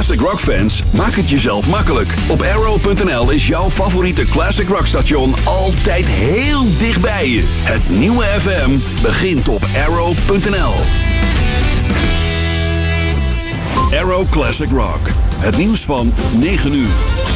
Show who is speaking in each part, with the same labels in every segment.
Speaker 1: classic rock fans, maak het jezelf makkelijk. Op Arrow.nl is jouw favoriete classic rock station altijd heel dichtbij je. Het nieuwe FM begint op Arrow.nl. Arrow Classic Rock. Het nieuws van 9 uur.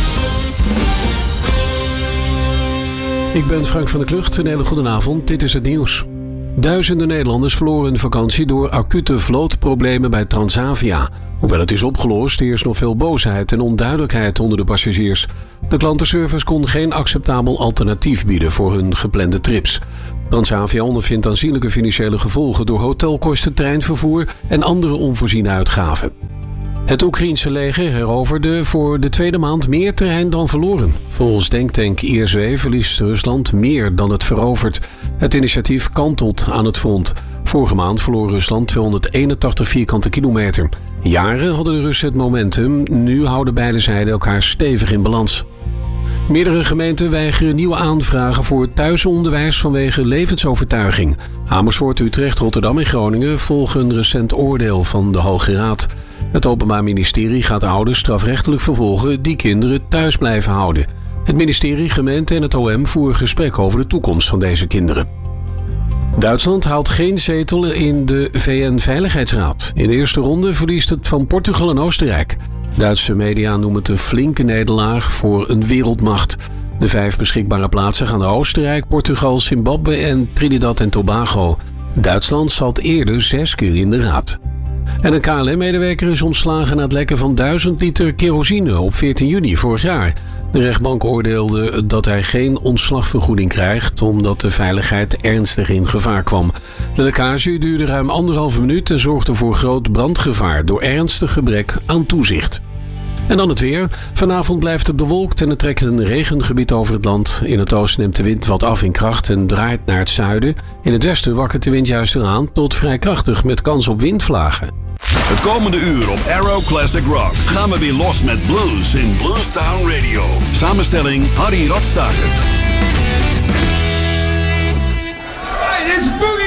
Speaker 2: Ik ben Frank van der Klucht. Een hele goede avond. Dit is het nieuws. Duizenden Nederlanders verloren hun vakantie door acute vlootproblemen bij Transavia. Hoewel het is opgelost, heerst nog veel boosheid en onduidelijkheid onder de passagiers. De klantenservice kon geen acceptabel alternatief bieden voor hun geplande trips. Transavia ondervindt aanzienlijke financiële gevolgen door hotelkosten, treinvervoer en andere onvoorziene uitgaven. Het Oekraïense leger heroverde voor de tweede maand meer terrein dan verloren. Volgens denktank ISW verliest Rusland meer dan het verovert. Het initiatief kantelt aan het front. Vorige maand verloor Rusland 281 vierkante kilometer. Jaren hadden de Russen het momentum. Nu houden beide zijden elkaar stevig in balans. Meerdere gemeenten weigeren nieuwe aanvragen voor thuisonderwijs vanwege levensovertuiging. Amersfoort, Utrecht, Rotterdam en Groningen volgen een recent oordeel van de Hoge Raad. Het Openbaar Ministerie gaat ouders strafrechtelijk vervolgen die kinderen thuis blijven houden. Het ministerie, gemeente en het OM voeren gesprek over de toekomst van deze kinderen. Duitsland haalt geen zetel in de VN-veiligheidsraad. In de eerste ronde verliest het van Portugal en Oostenrijk. Duitse media noemen het een flinke nederlaag voor een wereldmacht. De 5 beschikbare plaatsen gaan naar Oostenrijk, Portugal, Zimbabwe en Trinidad en Tobago. Duitsland zat eerder 6 keer in de raad. En een KLM-medewerker is ontslagen na het lekken van 1000 liter kerosine op 14 juni vorig jaar. De rechtbank oordeelde dat hij geen ontslagvergoeding krijgt omdat de veiligheid ernstig in gevaar kwam. De lekkage duurde ruim 1,5 minuut en zorgde voor groot brandgevaar door ernstig gebrek aan toezicht. En dan het weer. Vanavond blijft het bewolkt en er trekt een regengebied over het land. In het oosten neemt de wind wat af in kracht en draait naar het zuiden. In het westen wakkert de wind juist weer aan tot vrij krachtig met kans op windvlagen.
Speaker 1: Het komende uur op Arrow Classic Rock gaan we weer los met blues in Bluestown Radio. Samenstelling Harry Rotstaker.
Speaker 3: Hey, dit is Boogie!